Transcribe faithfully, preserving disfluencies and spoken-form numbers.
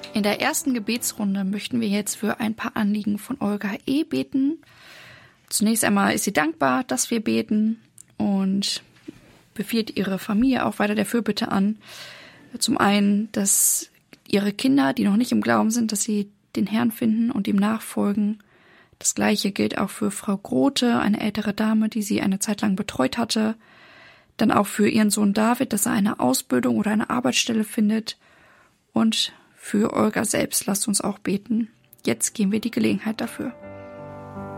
In der ersten Gebetsrunde möchten wir jetzt für ein paar Anliegen von Olga E. beten. Zunächst einmal ist sie dankbar, dass wir beten und befiehlt ihre Familie auch weiter der Fürbitte an. Zum einen, dass ihre Kinder, die noch nicht im Glauben sind, dass sie den Herrn finden und ihm nachfolgen. Das Gleiche gilt auch für Frau Grote, eine ältere Dame, die sie eine Zeit lang betreut hatte. Dann auch für ihren Sohn David, dass er eine Ausbildung oder eine Arbeitsstelle findet. Und für Olga selbst lasst uns auch beten. Jetzt geben wir die Gelegenheit dafür.